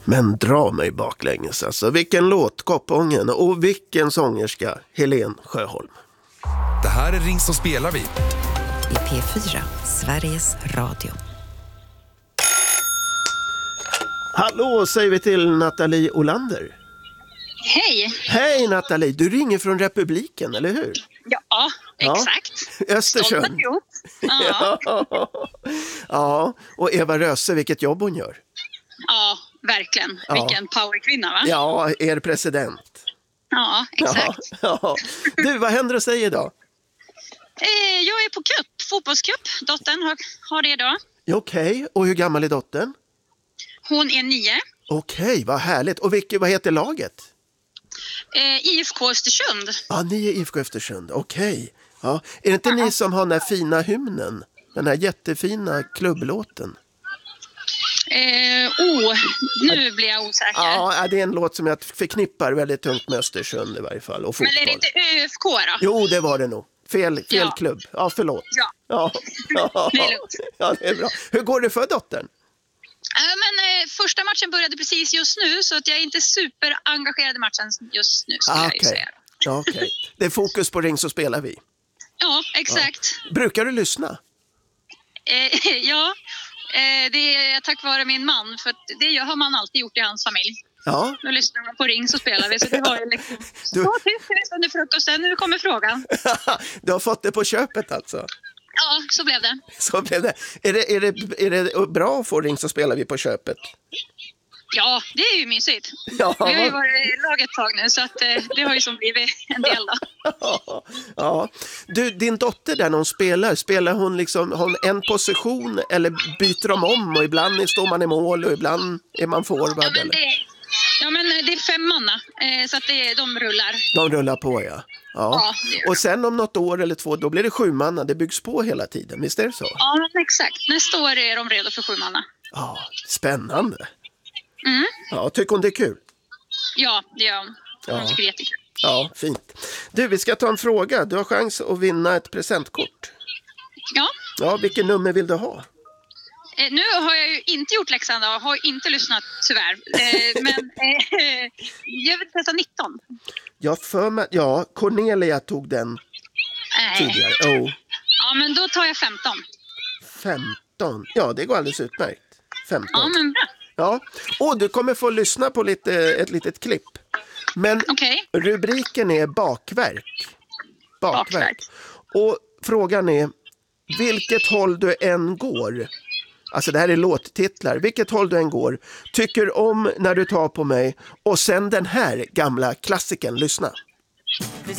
Men dra mig baklänges alltså. Vilken låt, Koppången, och vilken sångerska, Helen Sjöholm. Det här är Ring så spelar vi. I P4, Sveriges Radio. Hallå, säger vi till Nathalie Olander. Hej! Hej Nathalie, du ringer från Republiken, eller hur? Ja, exakt. Östersund. Ja. Ja, och Eva Röse, vilket jobb hon gör. Ja, verkligen. Vilken powerkvinna, va? Ja, er president. Ja, exakt. Ja. Du, vad händer hos dig idag? Jag är på cup, fotbollscup. Dottern har det idag. Okej, och hur gammal är dottern? Hon är 9. Okej, vad härligt. Och vad heter laget? IFK Östersund. Ja, ni är IFK Östersund. Okej. Ja. Är det inte ni som har den här fina hymnen? Den här jättefina klubblåten? Nu blir jag osäker. Ja, det är en låt som jag förknippar väldigt tungt med Östersund i varje fall. Och fotboll. Men är det inte ÖFK då? Jo, det var det nog. Fel klubb. Ja, förlåt. Ja. Det är lugnt. Ja, det är bra. Hur går det för dottern? Men första matchen började precis just nu, så att jag är inte superengagerad i matchen just nu, skulle jag ju säga. Ja, okej. Det är fokus på Ring så spelar vi. Ja, exakt. Ja. Brukar du lyssna? Det är tack vare min man, för det har man alltid gjort i hans familj. Ja. Nu lyssnar man på Ring så spelar vi, så det var ju liksom så tyst under frukosten, nu kommer frågan. Du har fått det på köpet alltså? Ja, så blev det. Så blev det. Är det bra att få Ring så spelar vi på köpet? Ja, det är ju mysigt. Ja. Vi har ju varit i lag ett tag nu, så att det har ju som blivit en del då. Ja. Du, din dotter där när hon spelar hon liksom en position eller byter de om, och ibland står man i mål och ibland är man forward? Ja, men det är 5 manna, så att de rullar. De rullar på, ja. Och sen om något år eller 2, då blir det 7 manna. Det byggs på hela tiden, visst är det så? Ja, men exakt. Nästa år är de redo för 7 manna. Ja, spännande. Mm. Ja, tycker hon det är kul? Ja, det gör hon. Hon tycker det är jättekul. Ja, fint. Du, vi ska ta en fråga. Du har chans att vinna ett presentkort. Ja. Ja, vilket nummer vill du ha? Nu har jag ju inte gjort läxan och har inte lyssnat tyvärr. Men jag vill testa 19. Cornelia tog den tidigare. Ja, men då tar jag 15. 15? Ja, det går alldeles utmärkt. 15. Ja, men bra. Ja, och du kommer få lyssna på ett litet klipp. Men rubriken är bakverk. Och frågan är, vilket håll du än går, alltså det här är låttitlar, vilket håll du än går, tycker om när du tar på mig, och sen den här gamla klassiken, lyssna.